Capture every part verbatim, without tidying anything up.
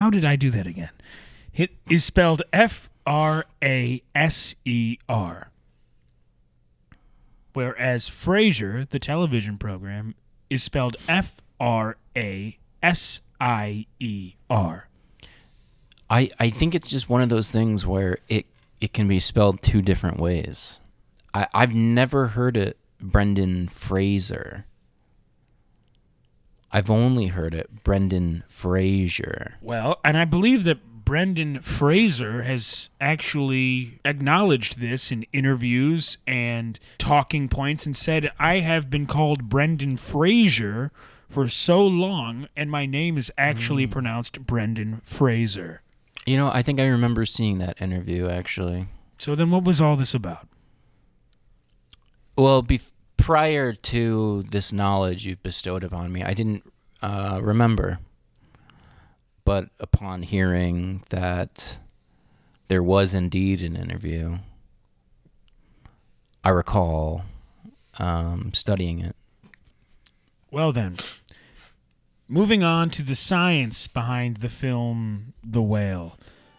how did I do that again? It is spelled F R A S E R. Whereas Frasier, the television program, is spelled F R A S I E R. I, I think it's just one of those things where it, it can be spelled two different ways. I, I've never heard it Brendan Fraser. I've only heard it Brendan Fraser. Well, and I believe that Brendan Fraser has actually acknowledged this in interviews and talking points and said, I have been called Brendan Fraser for so long, and my name is actually mm. pronounced Brendan Fraser. You know, I think I remember seeing that interview, actually. So then what was all this about? Well, be- prior to this knowledge you've bestowed upon me, I didn't uh, remember. But upon hearing that there was indeed an interview, I recall um, studying it. Well then, moving on to the science behind the film The Whale.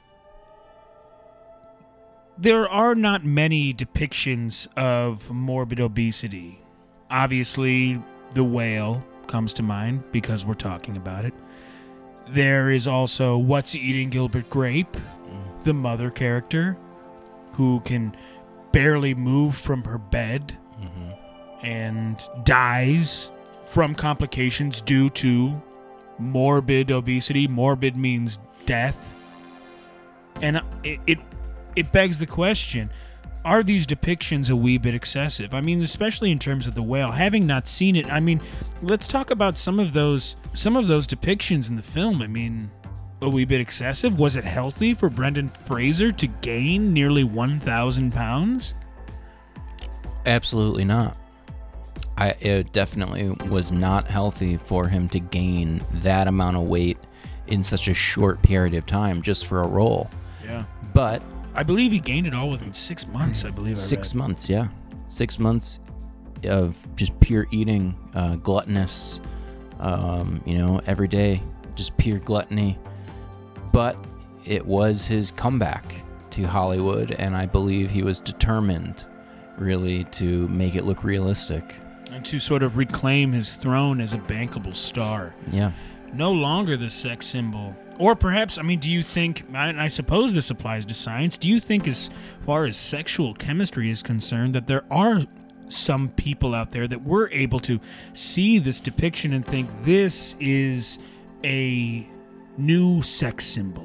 There are not many depictions of morbid obesity. Obviously, The Whale comes to mind because we're talking about it. There is also What's Eating Gilbert Grape, the mother character, who can barely move from her bed mm-hmm. and dies from complications due to morbid obesity. Morbid means death. And it, it it begs the question, are these depictions a wee bit excessive? I mean, especially in terms of The Whale. Having not seen it, I mean, let's talk about some of those some of those depictions in the film. I mean, a wee bit excessive? Was it healthy for Brendan Fraser to gain nearly one thousand pounds? Absolutely not. I, it definitely was not healthy for him to gain that amount of weight in such a short period of time just for a role. Yeah. But I believe he gained it all within six months, I believe I Six read. months, yeah. Six months of just pure eating, uh, gluttonous, um, you know, every day, just pure gluttony. But it was his comeback to Hollywood, and I believe he was determined, really, to make it look realistic. And to sort of reclaim his throne as a bankable star. Yeah. No longer the sex symbol. Or perhaps, I mean, do you think, and I suppose this applies to science, do you think as far as sexual chemistry is concerned that there are some people out there that were able to see this depiction and think this is a new sex symbol?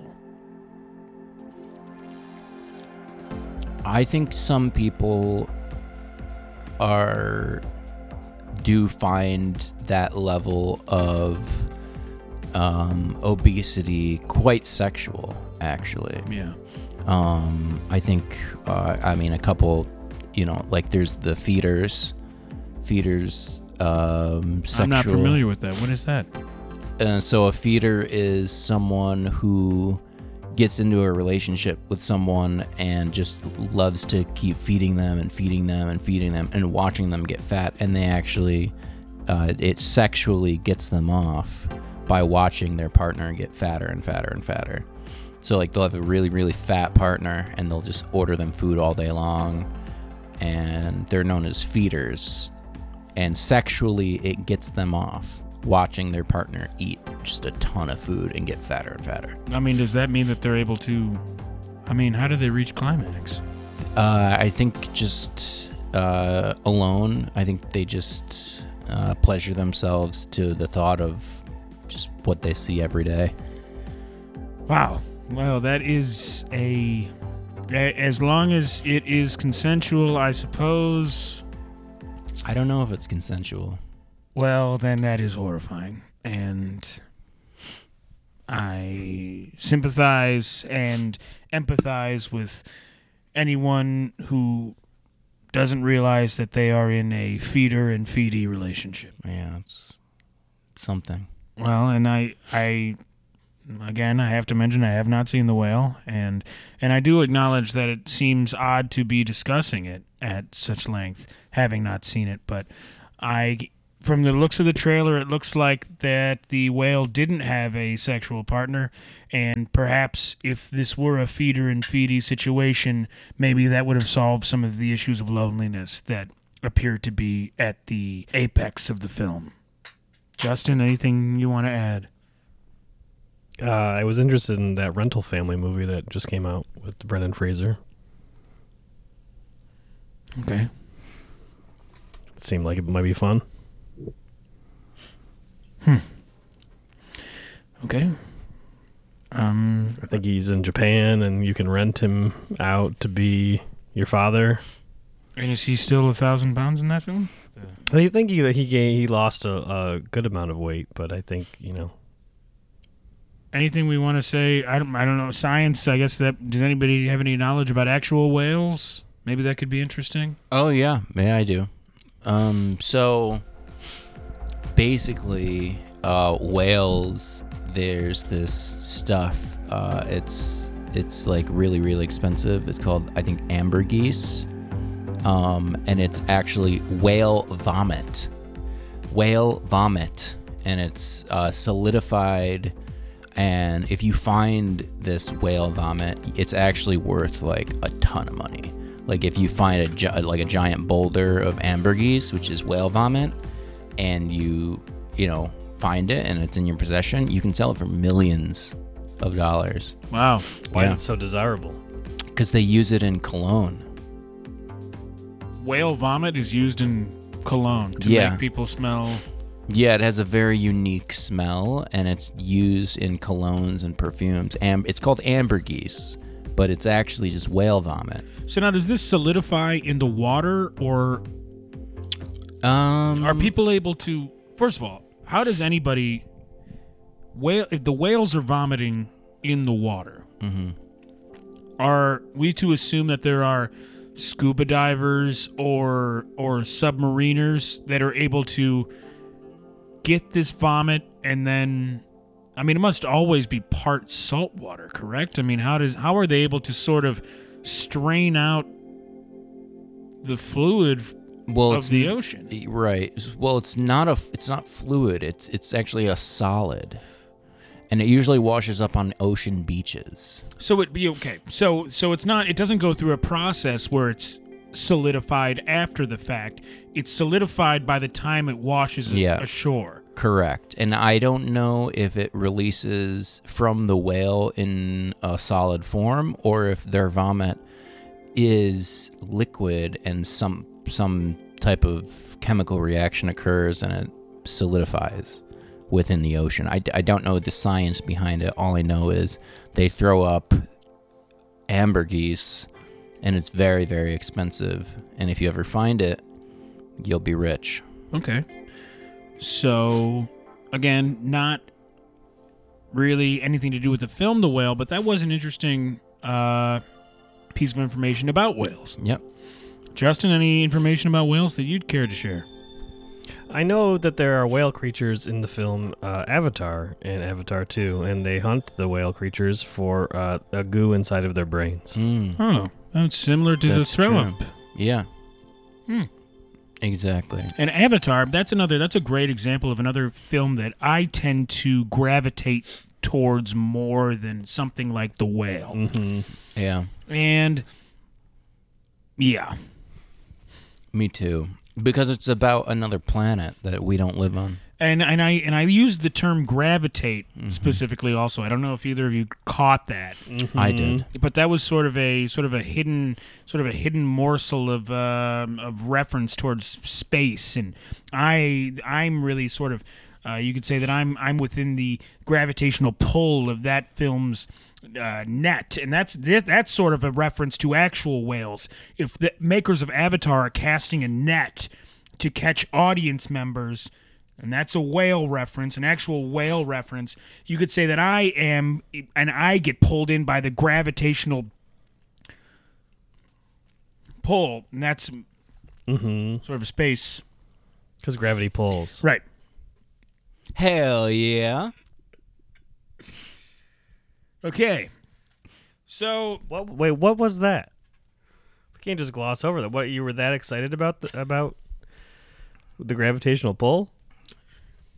I think some people are do find that level of um, obesity quite sexual, actually. Yeah. Um, I think, uh, I mean, a couple, you know, like there's the feeders, feeders, um, sexual. I'm not familiar with that. What is that? Uh, so a feeder is someone who gets into a relationship with someone and just loves to keep feeding them and feeding them and feeding them and watching them get fat, and they actually, uh, it sexually gets them off by watching their partner get fatter and fatter and fatter. So like they'll have a really, really fat partner and they'll just order them food all day long, and they're known as feeders, and sexually it gets them off watching their partner eat just a ton of food and get fatter and fatter. I mean, does that mean that they're able to, I mean, how do they reach climax? Uh, I think just uh, alone, I think they just uh, pleasure themselves to the thought of just what they see every day. Wow. Well, that is a, as long as it is consensual, I suppose. I don't know if it's consensual. Well, then that is horrifying, and I sympathize and empathize with anyone who doesn't realize that they are in a feeder and feedee relationship. Yeah, it's something. Well, and I, I, again, I have to mention I have not seen The Whale, and and I do acknowledge that it seems odd to be discussing it at such length, having not seen it, but I from the looks of the trailer, it looks like that the whale didn't have a sexual partner, and perhaps if this were a feeder and feedie situation, maybe that would have solved some of the issues of loneliness that appear to be at the apex of the film. Justin, anything you want to add? Uh, I was interested in that Rental Family movie that just came out with Brendan Fraser. Okay. It seemed like it might be fun. Hmm. Okay. Um, I think he's in Japan, and you can rent him out to be your father. and is he still a thousand pounds in that film? I think he he gained, he lost a, a good amount of weight, but I think, you know. Anything we want to say? I don't. I don't know. Science. I guess that. Does anybody have any knowledge about actual whales? Maybe that could be interesting. Oh yeah, yeah, I do. Um, so basically, uh, whales. There's this stuff. Uh, it's it's like really really expensive. It's called, I think, ambergris, um, and it's actually whale vomit. Whale vomit, and it's uh, solidified. And if you find this whale vomit, it's actually worth like a ton of money. Like if you find a gi- like a giant boulder of ambergris, which is whale vomit, and you you know find it and it's in your possession, you can sell it for millions of dollars. Wow. Why Yeah. is it so desirable? Because they use it in cologne. Whale vomit is used in cologne to Yeah. make people smell. Yeah, it has a very unique smell, and it's used in colognes and perfumes. Am- it's called ambergris, but it's actually just whale vomit. So now, does this solidify in the water, or Um, are people able to? First of all, how does anybody whale if the whales are vomiting in the water? mhm. Are we to assume that there are scuba divers or or submariners that are able to get this vomit, and then, I mean, it must always be part salt water, correct? I mean, how does how are they able to sort of strain out the fluid Well, of it's the ocean? Right. Well, it's not a. It's not fluid. It's it's actually a solid, and it usually washes up on ocean beaches. So it be okay. So so it's not. It doesn't go through a process where it's solidified after the fact. It's solidified by the time it washes Yeah. ashore. Correct. And I don't know if it releases from the whale in a solid form or if their vomit is liquid and some some type of chemical reaction occurs and it solidifies within the ocean. I, I don't know the science behind it. All I know is they throw up ambergris, and it's very, very expensive. And if you ever find it, you'll be rich. Okay. So, again, not really anything to do with the film The Whale, but that was an interesting uh, piece of information about whales. Yep. Justin, any information about whales that you'd care to share? I know that there are whale creatures in the film uh, Avatar and Avatar two, and they hunt the whale creatures for uh, a goo inside of their brains. Mm. Oh, that's similar to That's the throw true. up. Yeah. Hmm. Exactly. And Avatar, that's another, that's a great example of another film that I tend to gravitate towards more than something like The Whale. Mm-hmm. Yeah. And, yeah. Me too. Because it's about another planet that we don't live on. And and I and I used the term gravitate Mm-hmm. specifically also. I don't know if either of you caught that. I did. But that was sort of a sort of a hidden sort of a hidden morsel of um, of reference towards space, and I I'm really sort of uh, you could say that I'm I'm within the gravitational pull of that film's uh, net, and that's that's sort of a reference to actual whales. If the makers of Avatar are casting a net to catch audience members, and that's a whale reference, an actual whale reference, you could say that I am, and I get pulled in by the gravitational pull, and that's Mm-hmm. sort of a space. Because gravity pulls. Right. Hell yeah. Okay. So, What? Wait, what was that? We can't just gloss over that. What, you were that excited about the, about the gravitational pull?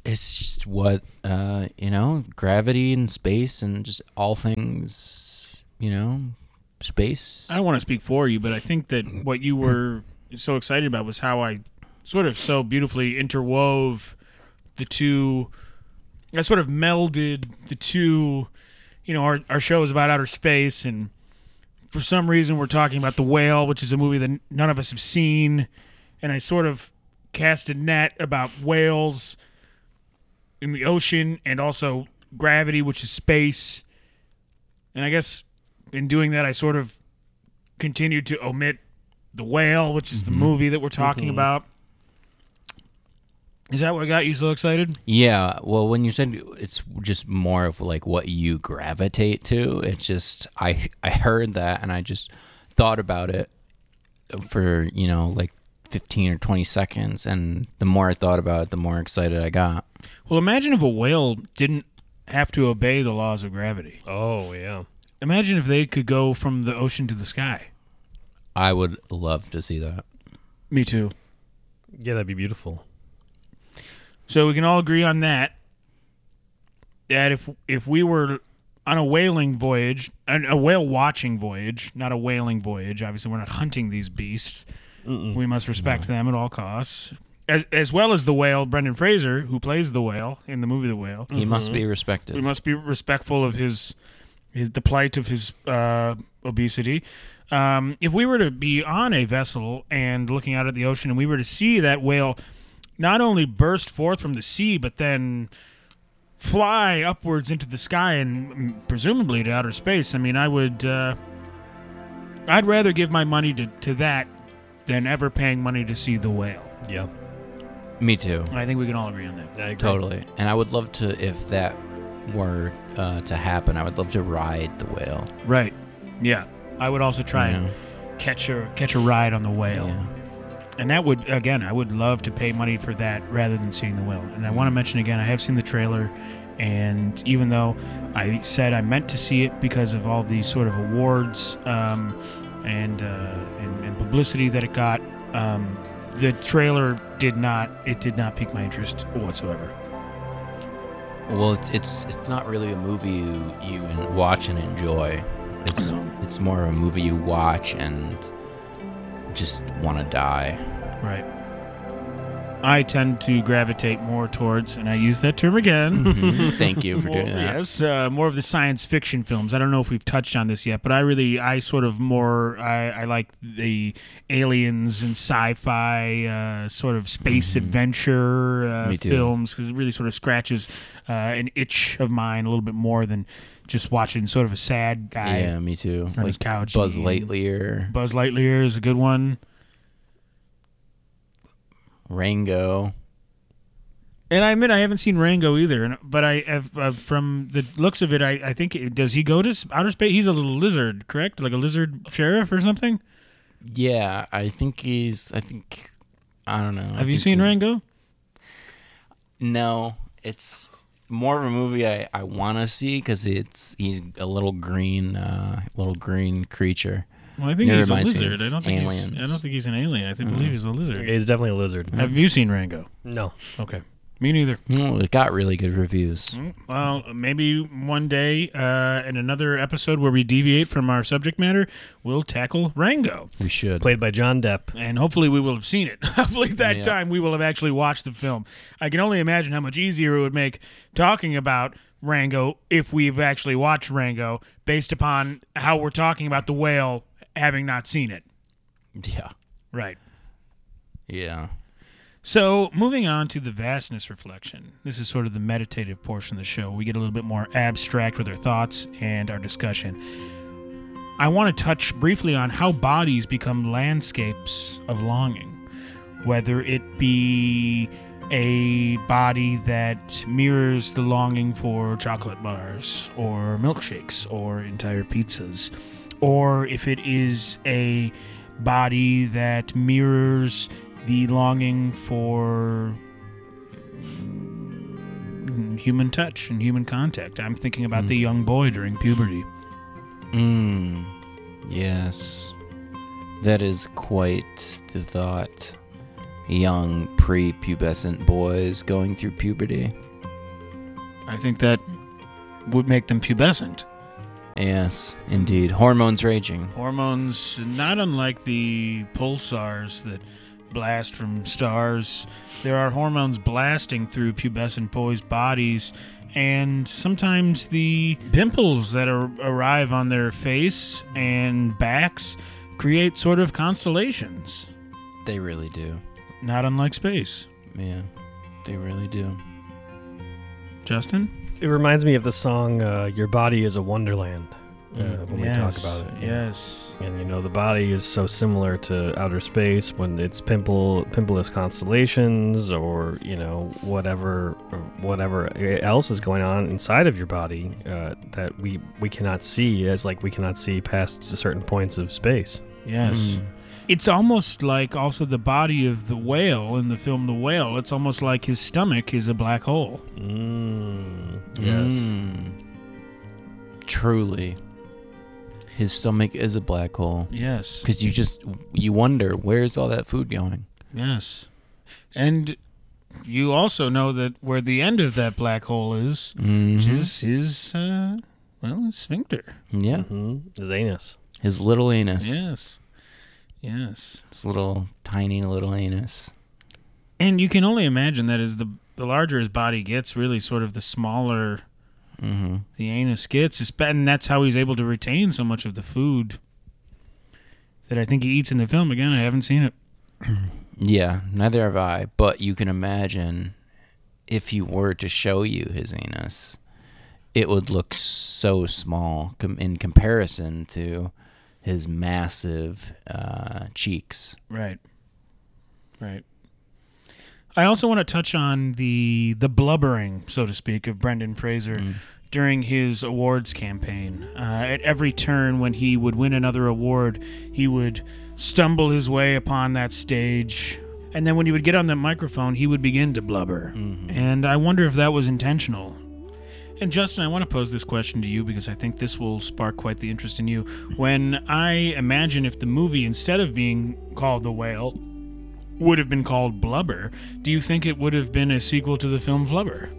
it's just what uh, you know, gravity and space and just all things, you know, space. I don't want to speak for you, but I think that what you were so excited about was how I sort of so beautifully interwove the two. I sort of melded the two. You know, our our show is about outer space, and for some reason we're talking about The Whale, which is a movie that none of us have seen, and I sort of cast a net about whales in the ocean and also gravity, which is space. And I guess in doing that, I sort of continued to omit The Whale, which is the Mm-hmm. movie that we're talking Mhm. about. Is that what got you so excited? Yeah, well, when you said it's just more of like what you gravitate to, it's just I I heard that and I just thought about it for, you know, like fifteen or twenty seconds, and the more I thought about it, the more excited I got. Well, imagine if a whale didn't have to obey the laws of gravity. Oh, yeah. Imagine if they could go from the ocean to the sky. I would love to see that. Me too. Yeah, that'd be beautiful. So we can all agree on that. That if if we were on a whaling voyage, a, a whale watching voyage, not a whaling voyage. Obviously, we're not hunting these beasts. Mm-mm. We must respect them at all costs, as as well as the whale, Brendan Fraser, who plays the whale in the movie The Whale. He must be respected. We must be respectful of his his the plight of his uh, obesity. Um, if we were to be on a vessel and looking out at the ocean, and we were to see that whale not only burst forth from the sea, but then fly upwards into the sky and mm, presumably to outer space, I mean, I would, uh, I'd rather give my money to, to that than ever paying money to see the whale. Yeah. Me too. I think we can all agree on that. I agree. Totally. And I would love to, if that were uh, to happen, I would love to ride the whale. Right. Yeah. I would also try you and know? catch a catch a ride on the whale. Yeah. And that would, again, I would love to pay money for that rather than seeing the whale. And I want to mention again, I have seen the trailer, and even though I said I meant to see it because of all these sort of awards um, and, uh, and and publicity that it got, um, the trailer did not, it did not pique my interest whatsoever. Well, it's it's it's not really a movie you, you watch and enjoy. It's No. it's more of a movie you watch and just want to die. Right. I tend to gravitate more towards, and I use that term again. Mhm. Thank you for More- doing that. Yes, uh, more of the science fiction films. I don't know if we've touched on this yet, but I really, I sort of more, I, I like the aliens and sci-fi uh, sort of space adventure uh, Me too. films, because it really sort of scratches uh, an itch of mine a little bit more than just watching sort of a sad guy Yeah, me too. on his Like couch. Buzz eating- Lightyear, Buzz Lightyear is a good one. Rango. And I admit I haven't seen Rango either, and- but I have uh, from the looks of it, I, I think it, does he go to s- outer space? He's a little lizard, correct? Like a lizard sheriff or something. Yeah, I think he's. I think. I don't know. I Have you think seen he- Rango? No, it's more of a movie I, I want to see because it's he's a little green, uh, little green creature. Well, I think It he's a reminds me lizard. of I don't think he's, aliens. I don't think he's an alien. I think believe he's a lizard. He's definitely a lizard. Have you seen Rango? No. Okay, me neither. Well, it got really good reviews. Mm, Well, maybe one day uh, in another episode where we deviate from our subject matter, we'll tackle Rango. We should. Played by John Depp. And hopefully we will have seen it. Hopefully that Yeah. time we will have actually watched the film. I can only imagine how much easier it would make talking about Rango if we've actually watched Rango based upon how we're talking about the whale having not seen it. Yeah. Right. Yeah. So, moving on to the vastness reflection. This is sort of the meditative portion of the show. We get a little bit more abstract with our thoughts and our discussion. I want to touch briefly on how bodies become landscapes of longing, whether it be a body that mirrors the longing for chocolate bars or milkshakes or entire pizzas, or if it is a body that mirrors the longing for mm, human touch and human contact. I'm thinking about Mm. the young boy during puberty. Mm. Yes. That is quite the thought. young prepubescent boys going through puberty. I think that would make them pubescent. Yes, indeed. Hormones raging. Hormones, not unlike the pulsars that blast from stars. There are hormones blasting through pubescent boys' bodies, and sometimes the pimples that are, arrive on their face and backs create sort of constellations. They really do. Not unlike space. Yeah, they really do. Justin? It reminds me of the song uh, Your Body is a Wonderland uh, Mm, when yes, we talk about it. Yes. And, you know, the body is so similar to outer space when it's pimple, pimpleless constellations or, you know, whatever or whatever else is going on inside of your body uh, that we, we cannot see, as like we cannot see past certain points of space. Yes. Mm. It's almost like also the body of the whale in the film The Whale. It's almost like his stomach is a black hole. Mm, yes. Mm. Truly. His stomach is a black hole. Yes. Because you just, you wonder, where's all that food going? Yes. And you also know that where the end of that black hole is, Mm-hmm. which is his, uh, well, his sphincter. Yeah. Mm-hmm. His anus. His little anus. Yes. Yes. His little, tiny little anus. And you can only imagine that as the, the larger his body gets, really sort of the smaller Mm-hmm. the anus gets. It's- And that's how he's able to retain so much of the food that I think he eats in the film. Again, I haven't seen it. Yeah, neither have I. But you can imagine if he were to show you his anus, it would look so small com- in comparison to his massive uh, cheeks. Right. Right. I also want to touch on the the blubbering, so to speak, of Brendan Fraser Mm. during his awards campaign. Uh, at every turn when he would win another award, he would stumble his way upon that stage. And then when he would get on that microphone, he would begin to blubber. Mhm. And I wonder if that was intentional. And Justin, I want to pose this question to you because I think this will spark quite the interest in you. When I imagine if the movie, instead of being called The Whale, would have been called Blubber, do you think it would have been a sequel to the film Flubber?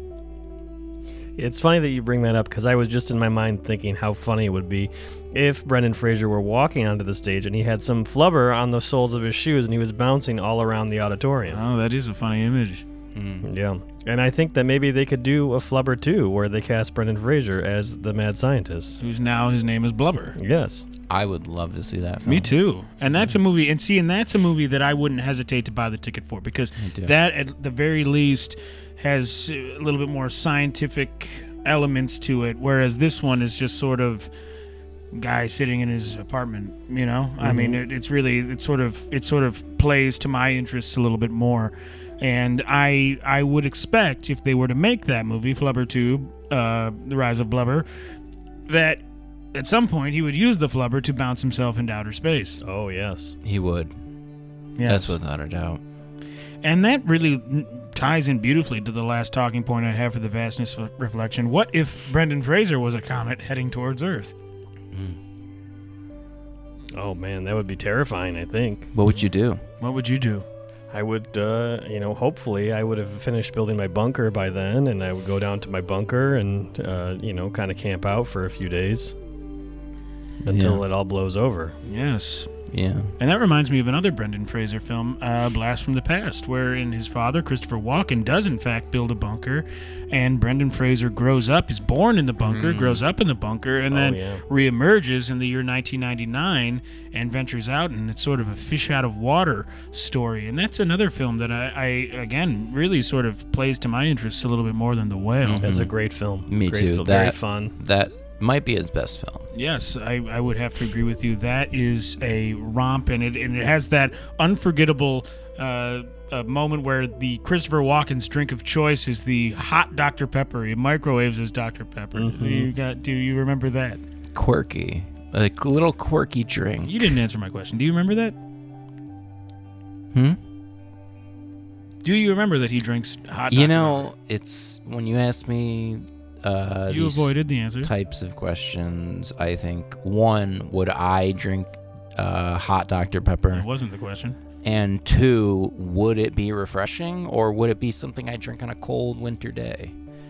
It's funny that you bring that up because I was just in my mind thinking how funny it would be if Brendan Fraser were walking onto the stage and he had some flubber on the soles of his shoes and he was bouncing all around the auditorium. Oh, that is a funny image. Mm. Yeah. And I think that maybe they could do a Flubber too, where they cast Brendan Fraser as the mad scientist. Who's now his name is Blubber. Yes. I would love to see that film. Me too. And that's a movie, and see, and that's a movie that I wouldn't hesitate to buy the ticket for because Me too. that, at the very least, has a little bit more scientific elements to it, whereas this one is just sort of guy sitting in his apartment. You know, I mean, it, it's really, it's sort of, it sort of plays to my interests a little bit more. And I I would expect if they were to make that movie, Flubber two, uh, The Rise of Blubber, that at some point he would use the flubber to bounce himself into outer space. Oh, yes. He would. Yes. That's without a doubt. And that really n- ties in beautifully to the last talking point I have for the vastness of reflection. What if Brendan Fraser was a comet heading towards Earth? Oh, man, that would be terrifying, I think. What would you do? What would you do? I would, uh, you know, hopefully I would have finished building my bunker by then, and I would go down to my bunker and, uh, you know, kind of camp out for a few days until Yeah. it all blows over. Yes. Yeah. And that reminds me of another Brendan Fraser film, uh, Blast from the Past, wherein his father, Christopher Walken, does in fact build a bunker, and Brendan Fraser grows up, is born in the bunker, Mm. grows up in the bunker, and Oh, then yeah. reemerges in the year nineteen ninety-nine and ventures out, and it's sort of a fish out of water story. And that's another film that I, I again, really sort of plays to my interests a little bit more than The Whale. Mhm. It's a great film. Me great too. Film. Very That- fun. That might be his best film. Yes, I, I would have to agree with you. That is a romp, and it and it has that unforgettable uh, uh, moment where the Christopher Walken's drink of choice is the hot Doctor Pepper. He microwaves his Doctor Pepper. Mhm. You got? Do you remember that? Quirky. A little quirky drink. You didn't answer my question. Do you remember that? Hmm? Do you remember that he drinks hot? You Doctor know, it's when you ask me uh, Pepper? You these avoided the answer. types of questions, I think, one, would I drink uh, hot Doctor Pepper? That wasn't the question. And two, would it be refreshing, or would it be something I drink on a cold winter day?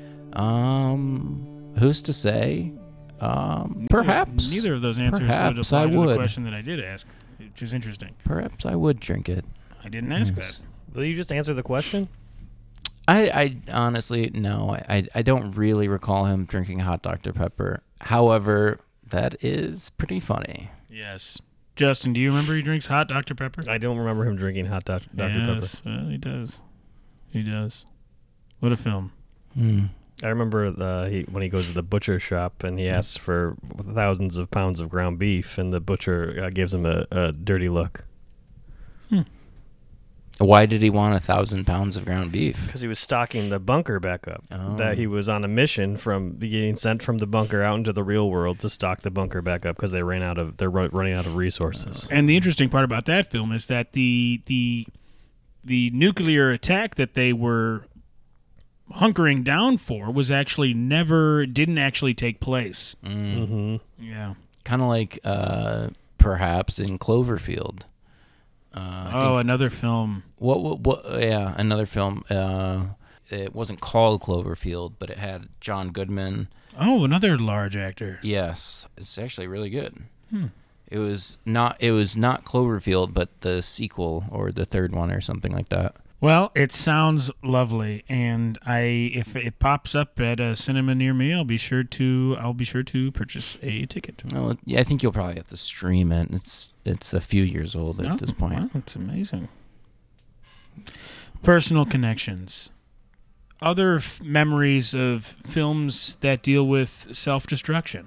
Um, who's to say? Um, perhaps. Neither of those answers Perhaps would apply I to would. the question that I did ask, which is interesting. Perhaps I would drink it. I didn't ask Yes. that. Will you just answer the question? I, I honestly, no, I, I don't really recall him drinking hot Doctor Pepper. However, that is pretty funny. Yes. Justin, do you remember he drinks hot Doctor Pepper? I don't remember him drinking hot Doctor yes, Pepper. Well, he does. He does. What a film. Hmm. I remember the, he, when he goes to the butcher shop and he asks for thousands of pounds of ground beef, and the butcher uh, gives him a, a dirty look. Hmm. Why did he want a thousand pounds of ground beef? Because he was stocking the bunker back up. Oh. That he was on a mission from getting sent from the bunker out into the real world to stock the bunker back up because they ran out of they're run, running out of resources. And the interesting part about that film is that the the the nuclear attack that they were hunkering down for was actually never didn't actually take place. Mm. Mm-hmm. Yeah. Kind of like uh, perhaps in Cloverfield. Uh, I Oh, think- another film. what, what? What? Yeah, another film. Uh, it wasn't called Cloverfield, but it had John Goodman. Oh, another large actor. Yes, it's actually really good. Hmm. It was not. It was not Cloverfield, but the sequel or the third one or something like that. Well, it sounds lovely, and I if it pops up at a cinema near me, I'll be sure to I'll be sure to purchase a ticket. Well, yeah, I think you'll probably have to stream it. It's it's a few years old at Oh, this point. Wow, it's amazing. Personal connections. Other f- memories of films that deal with self-destruction.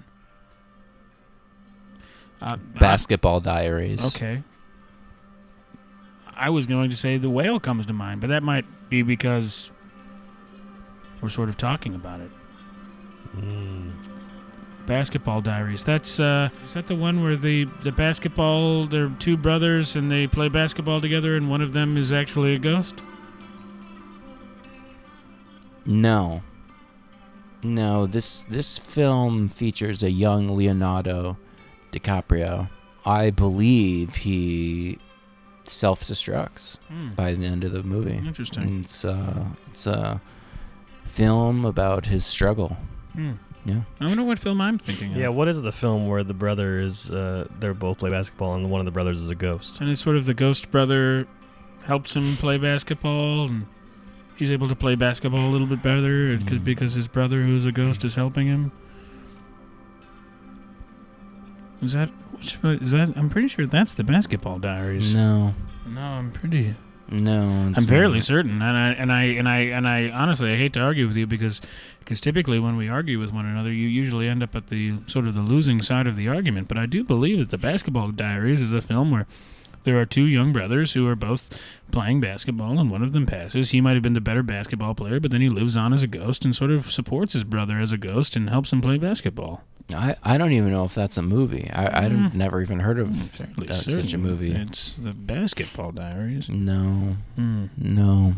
Uh, Basketball Diaries. I- okay. I was going to say The Whale comes to mind, but that might be because we're sort of talking about it. Mm. Basketball Diaries. That's uh, is that the one where the the basketball? They're two brothers and they play basketball together, and one of them is actually a ghost. No. No, this this film features a young Leonardo DiCaprio. I believe he self-destructs Hmm. by the end of the movie. Interesting. And it's uh it's a film about his struggle. Hmm. Yeah. I wonder what film I'm thinking of. Yeah, what is the film where the brother is, uh, they both play basketball and one of the brothers is a ghost? And it's sort of the ghost brother helps him play basketball, and he's able to play basketball a little bit better because Mm. because his brother, who's a ghost, is helping him. Is that which is that? I'm pretty sure that's the Basketball Diaries. No. No, I'm pretty. No. it's I'm fairly not. certain, and I and I and I and I honestly I hate to argue with you because because typically when we argue with one another, you usually end up at the sort of the losing side of the argument. But I do believe that the Basketball Diaries is a film where there are two young brothers who are both playing basketball, and one of them passes. He might have been the better basketball player, but then he lives on as a ghost and sort of supports his brother as a ghost and helps him play basketball. I, I don't even know if that's a movie. I I'd Mm. never even heard of Fairly uh, such a certain movie. It's the Basketball Diaries. No. Hmm. No.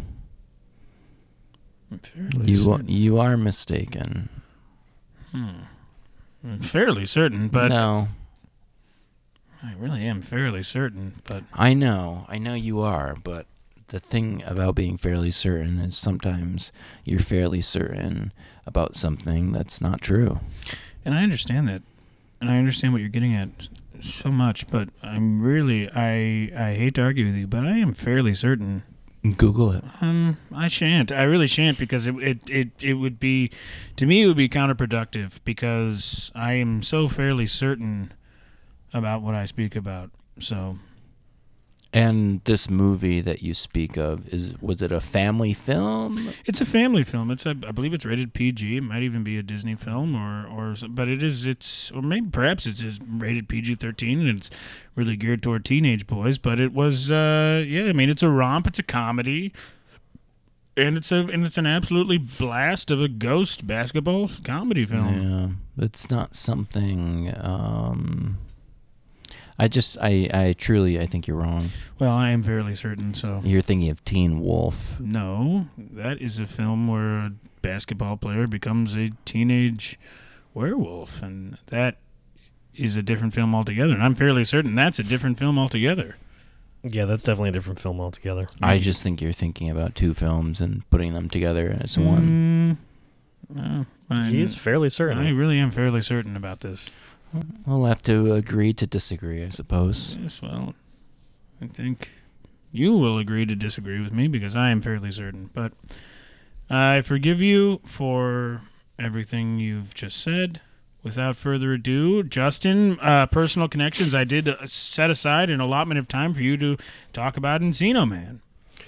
I'm fairly You certain. you are mistaken. Hmm. I'm fairly certain, but no. I really am fairly certain, but I know. I know you are, but the thing about being fairly certain is sometimes you're fairly certain about something that's not true. and I understand that, and I understand what you're getting at so much, but I'm really I I hate to argue with you, but I am fairly certain. Google it. Um, I shan't. I really shan't because it it it it would be, to me, it would be counterproductive because I am so fairly certain about what I speak about. So. And this movie that you speak of, is was it a family film? It's a family film. It's a, I believe it's rated P G. It might even be a Disney film, or or some- but it is it's or maybe perhaps it's just rated P G thirteen, and it's really geared toward teenage boys. But it was uh yeah, I mean it's a romp, it's a comedy, and it's a and it's an absolutely blast of a ghost basketball comedy film. Yeah, it's not something. Um, I just, I, I truly, I think you're wrong. Well, I am fairly certain. So You're thinking of Teen Wolf. no, that is a film where a basketball player becomes a teenage werewolf, and that is a different film altogether. And I'm fairly certain that's a different film altogether. Yeah, that's definitely a different film altogether. I just think you're thinking about two films and putting them together as one. Mm, uh, I, He is fairly certain. I really am fairly certain about this. We'll have to agree to disagree, I suppose. Yes, well, I think you will agree to disagree with me because I am fairly certain. But I forgive you for everything you've just said. Without further ado, Justin, uh, personal connections, I did uh, set aside an allotment of time for you to talk about Encino Man.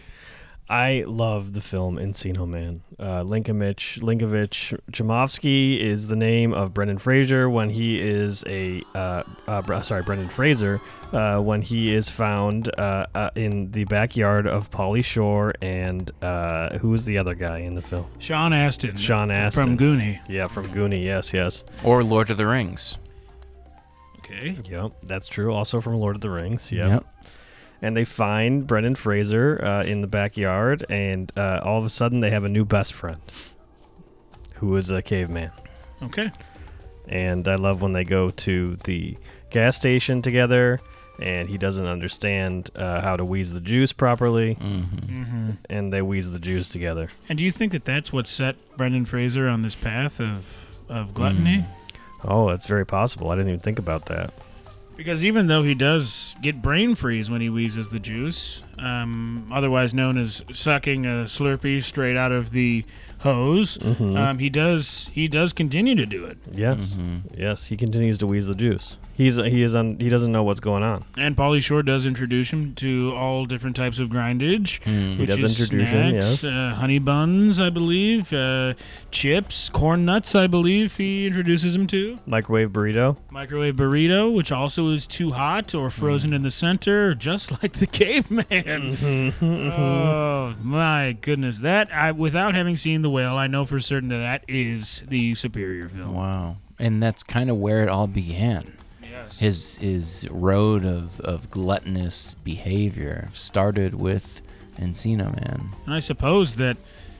I love the film Encino Man. Uh, Linkovich, Linkovich Chimovsky is the name of Brendan Fraser when he is a uh, uh, sorry Brendan Fraser uh, when he is found uh, uh, in the backyard of Pauly Shore and uh, who was the other guy in the film? Sean Astin. Sean Astin From Goonie. Yeah, from Goonie. Yes, yes. Or Lord of the Rings. Okay. Yep, that's true. Also from Lord of the Rings. Yep. Yep. And they find Brendan Fraser uh, in the backyard, and uh, all of a sudden they have a new best friend, who is a caveman. Okay. And I love when they go to the gas station together, and he doesn't understand uh, how to wheeze the juice properly, Mm-hmm. Mm-hmm. and they wheeze the juice together. And do you think that that's what set Brendan Fraser on this path of, of gluttony? Mm. Oh, that's very possible. I didn't even think about that. Because even though he does get brain freeze when he wheezes the juice, um, otherwise known as sucking a Slurpee straight out of the hose, Mhm. um, he does he does continue to do it. Yes, Mhm. yes, he continues to wheeze the juice. He's he is un, he doesn't know what's going on. And Pauly Shore does introduce him to all different types of grindage. Mm. He Which does is introduce him, snacks, yes. uh, honey buns, I believe, uh, chips, corn nuts, I believe he introduces him to. Microwave burrito. Microwave burrito, which also is too hot or frozen in the center, just like the caveman. Oh my goodness! That I, without having seen The Whale, I know for certain that that is the superior film. Wow. And that's kind of where it all began. Yes. His his road of, of gluttonous behavior started with Encino Man. And I suppose that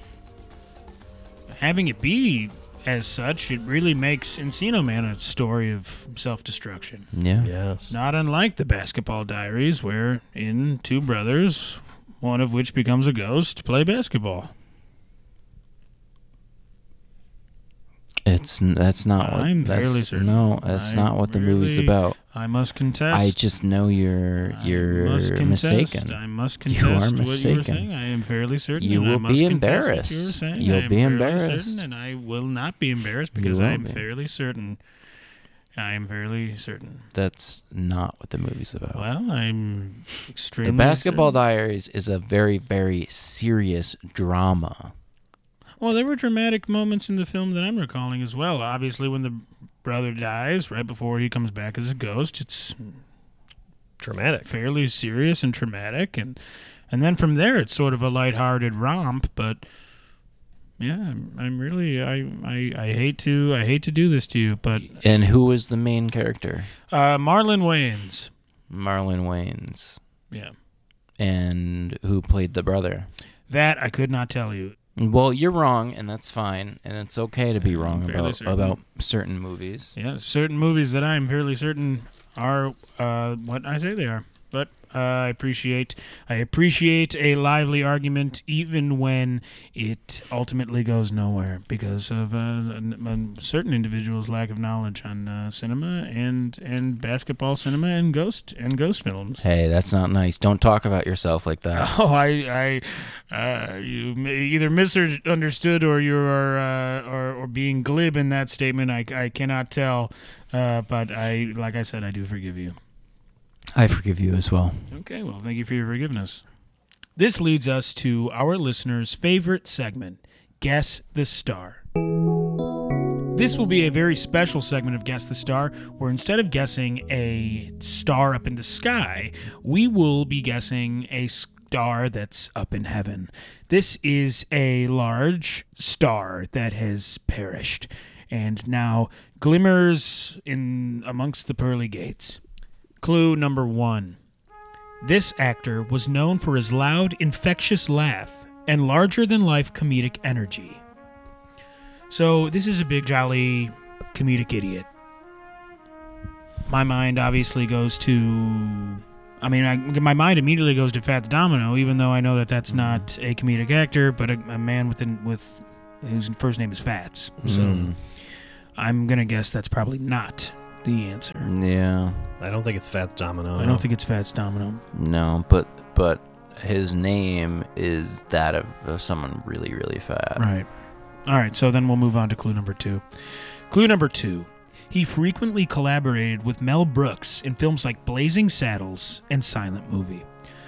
having it be as such, it really makes Encino Man a story of self-destruction. Yeah. Yes. Not unlike the Basketball Diaries, where in two brothers, one of which becomes a ghost, play basketball. It's that's not what I'm that's, fairly certain. No, that's I not what the movie's really- about. I must contest. I just know you're I you're must contest. mistaken. I must You contest are what you were mistaken. saying. I am fairly certain. You and I will must be contest what embarrassed. You were saying. You'll I am be fairly embarrassed. certain, and I will not be embarrassed You because will I am be. fairly certain. I am fairly certain. That's not what the movie's about. Well, I'm extremely The Basketball certain. Diaries is a very, very serious drama. Well, there were dramatic moments in the film that I'm recalling as well. Obviously, when the brother dies right before he comes back as a ghost, it's Dramatic. fairly serious and traumatic, and and then from there it's sort of a lighthearted romp. But yeah, I'm, I'm really I, I I hate to I hate to do this to you, but And who was the main character? uh, Marlon Wayans, Marlon Wayans. yeah, And who played the brother? that I could not tell you. Well, you're wrong, and that's fine, and it's okay to be I'm wrong fairly about certain. about certain movies. Yeah, certain movies that I'm fairly certain are uh, what I say they are. But uh, I appreciate I appreciate a lively argument, even when it ultimately goes nowhere because of uh, a, a certain individuals' lack of knowledge on uh, cinema and and basketball cinema and ghost and ghost films. Hey, that's not nice. Don't talk about yourself like that. Oh, I, I, uh, you may either misunderstood or you are, uh, or, or being glib in that statement. I, I cannot tell, uh, but I, like I said, I do forgive you. I forgive you as well. Okay, well, thank you for your forgiveness. This leads us to our listeners' favorite segment, Guess the Star. This will be a very special segment of Guess the Star, where instead of guessing a star up in the sky, we will be guessing a star that's up in heaven. This is a large star that has perished and now glimmers in amongst the pearly gates. Clue number one. This actor was known for his loud, infectious laugh and larger-than-life comedic energy. So this is a big, jolly comedic idiot. My mind obviously goes to I mean, I, my mind immediately goes to Fats Domino, even though I know that that's not a comedic actor, but a, a man with an, with whose first name is Fats. So Mm. I'm gonna guess that's probably not the answer. Yeah. I don't think it's Fats Domino. I don't think it's Fats Domino. No, but but his name is that of, of someone really, really fat. Right. All right, so then we'll move on to clue number two. Clue number two. He frequently collaborated with Mel Brooks in films like Blazing Saddles and Silent Movie.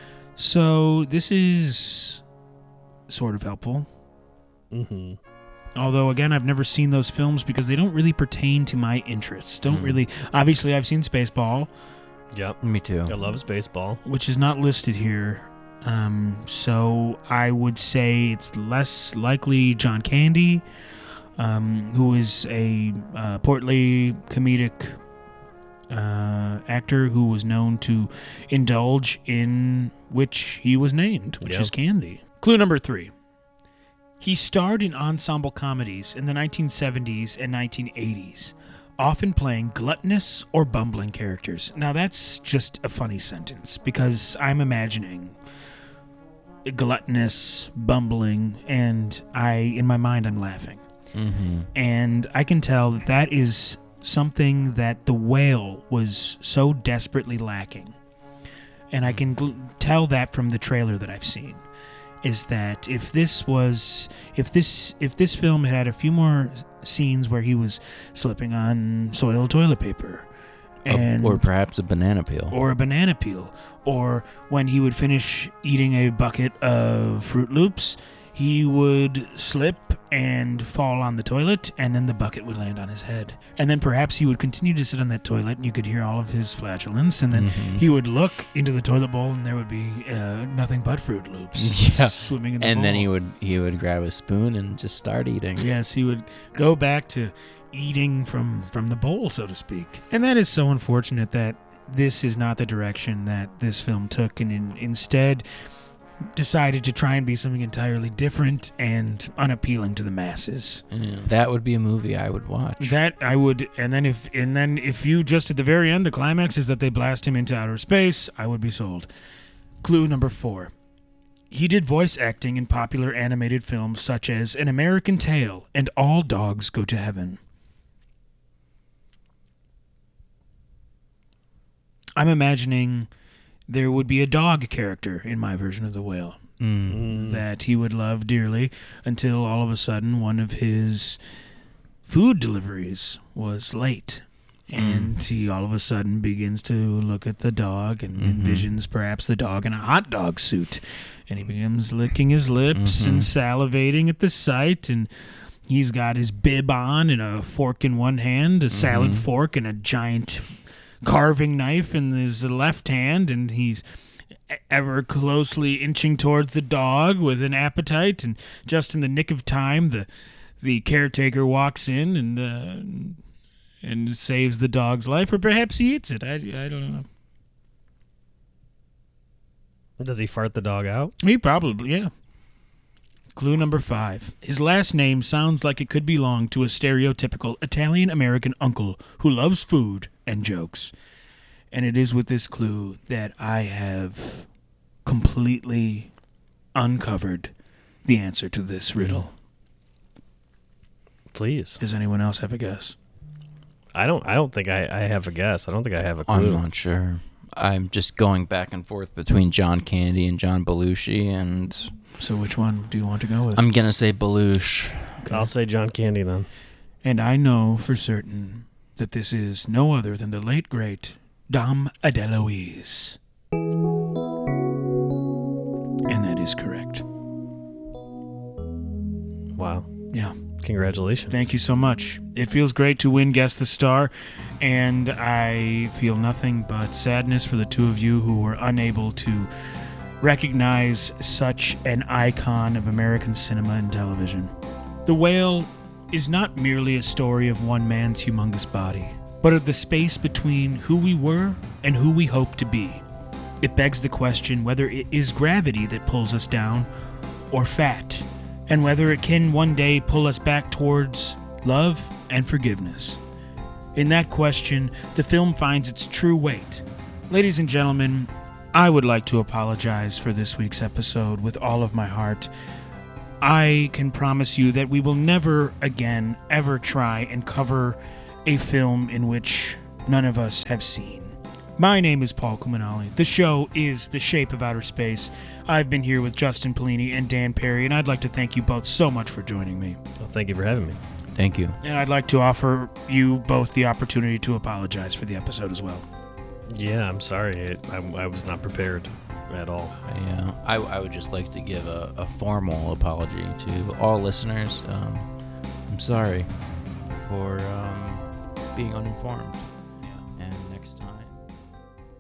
So this is sort of helpful. Mm-hmm. Although, again, I've never seen those films because they don't really pertain to my interests. Don't Mm. really... Obviously, I've seen Spaceball, Yep. Me too. I love Spaceball. which is not listed here. Um, so I would say it's less likely John Candy, um, who is a uh, portly comedic uh, actor who was known to indulge in which he was named, which Yeah. is Candy. Clue number three. He starred in ensemble comedies in the nineteen seventies and nineteen eighties, often playing gluttonous or bumbling characters. Now that's just a funny sentence because I'm imagining gluttonous, bumbling, and I, in my mind, I'm laughing. Mm-hmm. And I can tell that that is something that The Whale was so desperately lacking. And I can gl- tell that from the trailer that I've seen. Is that if this was if this if this film had had a few more scenes where he was slipping on soiled toilet paper, and or perhaps a banana peel. or a banana peel, or when he would finish eating a bucket of Fruit Loops, he would slip and fall on the toilet, and then the bucket would land on his head. And then perhaps he would continue to sit on that toilet, and you could hear all of his flatulence, and then Mhm. he would look into the toilet bowl, and there would be uh, nothing but Fruit Loops Yeah. swimming in the and bowl. then he would he would grab a spoon and just start eating. Yes, he would go back to eating from, from the bowl, so to speak. And that is so unfortunate that this is not the direction that this film took, and in, instead decided to try and be something entirely different and unappealing to the masses. Yeah. That would be a movie I would watch. That I would, and then if and then if you just at the very end, the climax is that they blast him into outer space, I would be sold. Clue number four. He did voice acting in popular animated films such as An American Tail and All Dogs Go to Heaven. I'm imagining there would be a dog character in my version of The Whale Mm. that he would love dearly until all of a sudden one of his food deliveries was late. And he all of a sudden begins to look at the dog and Mhm. envisions perhaps the dog in a hot dog suit. And he begins licking his lips and salivating at the sight. And he's got his bib on and a fork in one hand, a salad Mhm. fork, and a giant carving knife in his left hand. And he's ever closely inching towards the dog with an appetite. And just in the nick of time, the the caretaker walks in and uh, and saves the dog's life, or perhaps he eats it. I, I don't know. Does he fart the dog out? He probably, yeah. Clue number five. His last name sounds like it could belong to a stereotypical Italian-American uncle who loves food and jokes. And it is with this clue that I have completely uncovered the answer to this riddle. Please. Does anyone else have a guess? I don't. I don't think I, I have a guess. I don't think I have a I'm clue. not sure. I'm just going back and forth between John Candy and John Belushi, and So which one do you want to go with? I'm gonna say Belushi. Okay. I'll say John Candy then. And I know for certain that this is no other than the late, great Dom DeLuise. And that is correct. Wow. Yeah. Congratulations. Thank you so much. It feels great to win Guess the Star, and I feel nothing but sadness for the two of you who were unable to recognize such an icon of American cinema and television. The Whale is not merely a story of one man's humongous body, but of the space between who we were and who we hope to be. It begs the question whether it is gravity that pulls us down or fat, and whether it can one day pull us back towards love and forgiveness. In that question, the film finds its true weight. Ladies and gentlemen, I would like to apologize for this week's episode with all of my heart. I can promise you that we will never again ever try and cover a film in which none of us have seen. My name is Paul Kumanali. The show is The Shape of Outer Space. I've been here with Justin Polini and Dan Perry, and I'd like to thank you both so much for joining me. Well, thank you for having me. Thank you. And I'd like to offer you both the opportunity to apologize for the episode as well. Yeah, I'm sorry. It, I, I was not prepared at all. I, uh, I, I would just like to give a, a formal apology to all listeners. Um, I'm sorry for um, being uninformed.